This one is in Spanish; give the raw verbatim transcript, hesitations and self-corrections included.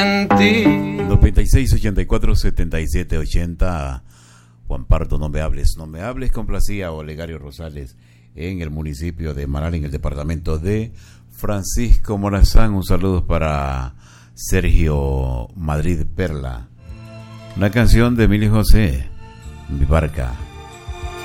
noventa y seis, ochenta y cuatro, setenta y siete, ochenta. Juan Pardo, no me hables, no me hables, complacía Olegario Rosales en el municipio de Manal, en el departamento de Francisco Morazán. Un saludo para Sergio Madrid Perla. Una canción de Emilio José, Mi Barca.